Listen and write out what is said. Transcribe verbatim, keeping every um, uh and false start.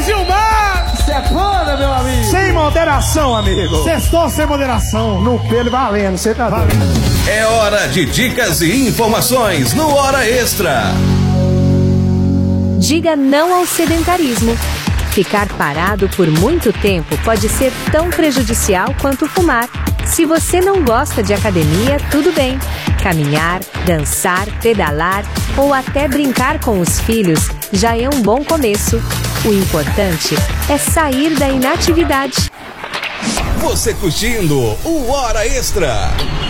Gilmar! Sepana, meu amigo! Sem moderação, amigo! Sextou sem moderação. No pelo valendo, você tá valendo. É hora de dicas e informações no Hora Extra. Diga não ao sedentarismo. Ficar parado por muito tempo pode ser tão prejudicial quanto fumar. Se você não gosta de academia, tudo bem. Caminhar, dançar, pedalar ou até brincar com os filhos já é um bom começo. O importante é sair da inatividade. Você curtindo o Hora Extra.